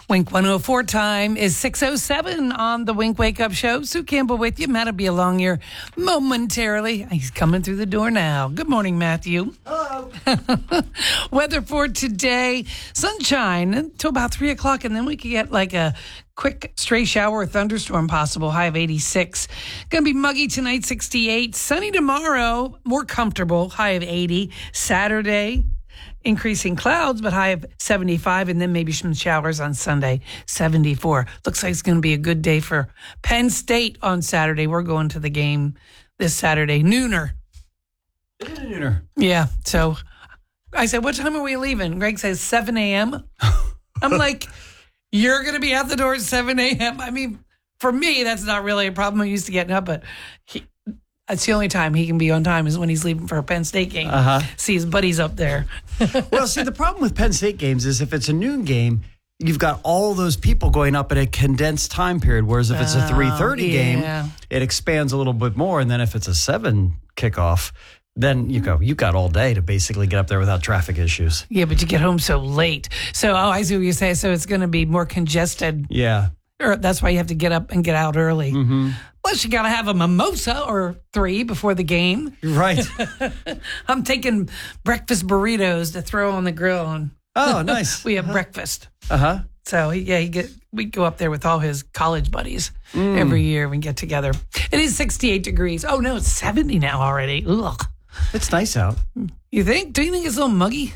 Wink 104 time is 6:07 on the Wink Wake Up Show. Sue Campbell with you. Matt will be along here momentarily. He's coming through the door now. Good morning, Matthew. Hello. Weather for today, sunshine until about 3 o'clock, and then we could get like a quick stray shower or thunderstorm possible, high of 86. Going to be muggy tonight, 68. Sunny tomorrow, more comfortable, high of 80. Saturday, increasing clouds, but high of 75, and then maybe some showers on Sunday, 74. Looks like it's going to be a good day for Penn State on Saturday. We're going to the game this Saturday, nooner. Nooner. Yeah, so I said, what time are we leaving? Greg says 7 a.m. I'm like, you're going to be out the door at 7 a.m.? I mean, for me, that's not really a problem. I'm used to getting up, but that's the only time he can be on time is when he's leaving for a Penn State game. See his buddies up there. Well, see, the problem with Penn State games is if it's a noon game, you've got all those people going up in a condensed time period, whereas if it's a 3:30 game, it expands a little bit more. And then if it's a 7 kickoff, then you got all day to basically get up there without traffic issues. Yeah, but you get home so late. So, I see what you say. So it's going to be more congested. Yeah. Or that's why you have to get up and get out early. Mm-hmm. Plus, you got to have a mimosa or 3 before the game. Right. I'm taking breakfast burritos to throw on the grill. And oh, nice. We have breakfast. Uh-huh. So, we go up there with all his college buddies every year. We get together. It is 68 degrees. Oh, no, it's 70 now already. Ugh. It's nice out. You think? Do you think it's a little muggy?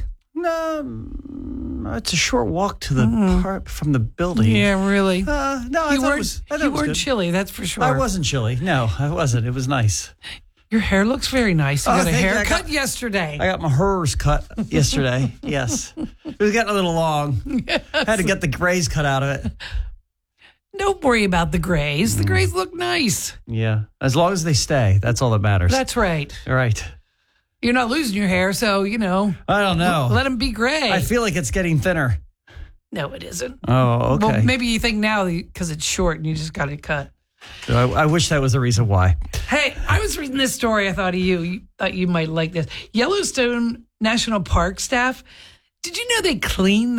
No, it's a short walk to the part from the building. Yeah, really. No, I thought you weren't chilly, that's for sure. I wasn't chilly. No, I wasn't. It was nice. Your hair looks very nice. You got a thank you. haircut yesterday. I got my hers cut yesterday. Yes. It was getting a little long. Yes. Had to get the grays cut out of it. Don't worry about the grays. The grays look nice. Yeah. As long as they stay, that's all that matters. That's right. All right. You're not losing your hair, so, I don't know. let them be gray. I feel like it's getting thinner. No, it isn't. Oh, okay. Well, maybe you think now because it's short and you just got it cut. I wish that was the reason why. Hey, I was reading this story. I thought of you. You thought you might like this. Yellowstone National Park staff. Did you know they clean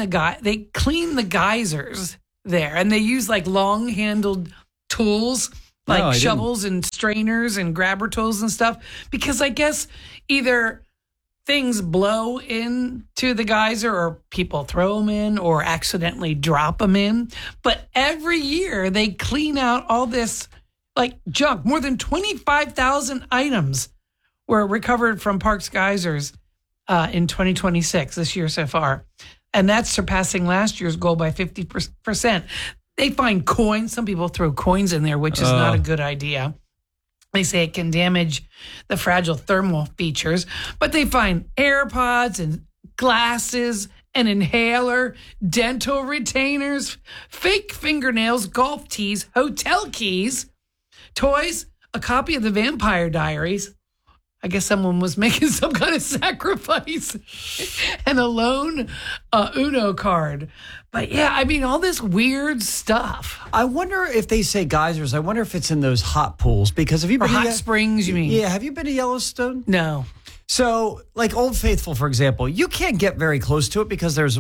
the geysers there, and they use like long-handled tools like shovels and strainers and grabber tools and stuff, because I guess either things blow into the geyser or people throw them in or accidentally drop them in. But every year they clean out all this like junk. More than 25,000 items were recovered from Parks geysers in 2026, this year so far. And that's surpassing last year's goal by 50%. They find coins. Some people throw coins in there, which is not a good idea. They say it can damage the fragile thermal features. But they find AirPods and glasses, an inhaler, dental retainers, fake fingernails, golf tees, hotel keys, toys, a copy of the Vampire Diaries. I guess someone was making some kind of sacrifice, and a lone Uno card. But yeah, I mean, all this weird stuff. I wonder if they say geysers. I wonder if it's in those hot pools, because have you been hot springs? You mean? Yeah. Have you been to Yellowstone? No. So, like Old Faithful, for example, you can't get very close to it because there's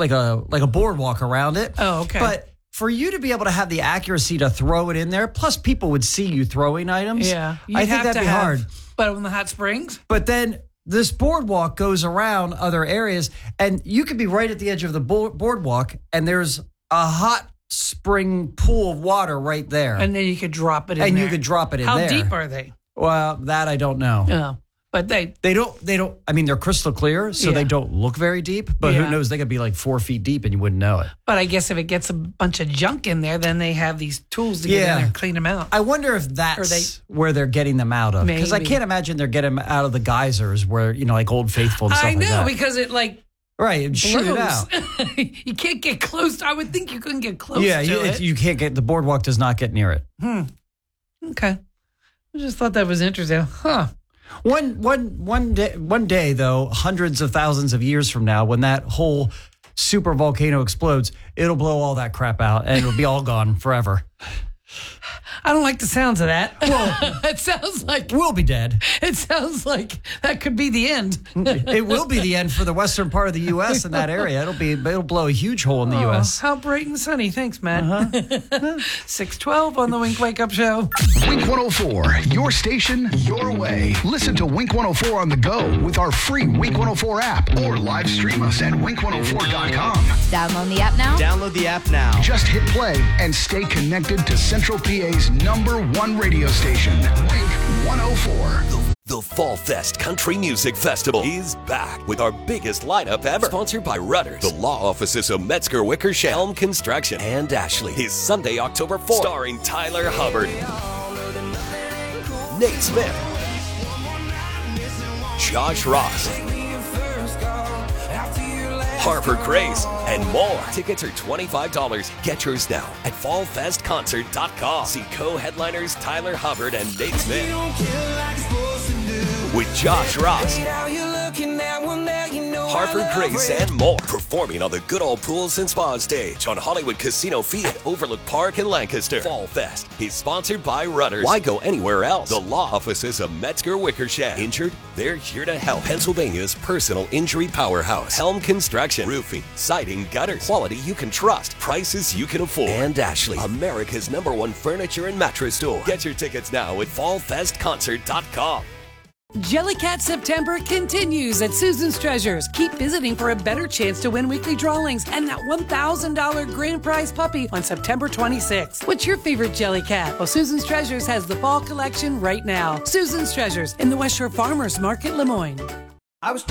a boardwalk around it. Oh, okay. But for you to be able to have the accuracy to throw it in there, plus people would see you throwing items. Yeah, I think that'd be hard. But in the hot springs? But then this boardwalk goes around other areas, and you could be right at the edge of the boardwalk, and there's a hot spring pool of water right there. And then you could drop it in there. And you could drop it in there. How deep are they? Well, that I don't know. Yeah. But they don't, I mean, they're crystal clear, so they don't look very deep, but who knows, they could be like 4 feet deep and you wouldn't know it. But I guess if it gets a bunch of junk in there, then they have these tools to get in there and clean them out. I wonder if that's where they're getting them out of. Because I can't imagine they're getting them out of the geysers where, like Old Faithful and stuff like that. I know, because it right, and shoot it out. You can't get close. I would think you couldn't get close to it. You can't get, the boardwalk does not get near it. Okay. I just thought that was interesting. Huh. One day, though, hundreds of thousands of years from now, when that whole super volcano explodes, it'll blow all that crap out and it'll be all gone forever. I don't like the sounds of that. Well, it sounds like We'll be dead. it sounds like that could be the end. It will be the end for the western part of the U.S. in that area. It'll blow a huge hole in the U.S. How bright and sunny. Thanks, Matt. 6:12 on the Wink Wake Up Show. Wink 104, your station, your way. Listen to Wink 104 on the go with our free Wink 104 app or live stream us at wink104.com. Download the app now. Download the app now. Just hit play and stay connected to Central PA's #1 radio station, Wink 104. The Fall Fest Country Music Festival is back with our biggest lineup ever. Sponsored by Rudders, the law offices of Metzger Wickersham, Helm Construction, and Ashley. Is Sunday, October 4th. Starring Tyler Hubbard, Nate Smith, Josh Ross, Harper Grace, and more. Tickets are $25. Get yours now at fallfestconcert.com. See co-headliners Tyler Hubbard and Nate Smith with Josh Ross, Harper Grace, and more. Performing on the Good Old Pools and Spa stage on Hollywood Casino Field, Overlook Park in Lancaster. Fall Fest is sponsored by Rudders. Why go anywhere else? The law offices of Metzger Wickersham. Injured? They're here to help. Pennsylvania's personal injury powerhouse. Helm Construction. Roofing, siding, gutters. Quality you can trust. Prices you can afford. And Ashley, America's #1 furniture and mattress store. Get your tickets now at fallfestconcert.com. Jellycat September continues at Susan's Treasures. Keep visiting for a better chance to win weekly drawings and that $1,000 grand prize puppy on September 26th. What's your favorite Jellycat? Well, Susan's Treasures has the fall collection right now. Susan's Treasures in the West Shore Farmers Market, Lemoyne.